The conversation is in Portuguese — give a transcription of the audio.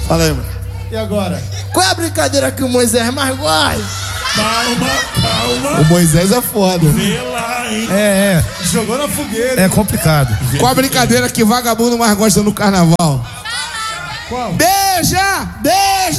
Fala aí, mano. E agora? Qual é a brincadeira que o Moisés mais gosta? Calma. O Moisés é foda. Vê lá, hein? Jogou na fogueira. É complicado. Qual a brincadeira que vagabundo mais gosta no carnaval? Qual? Beija!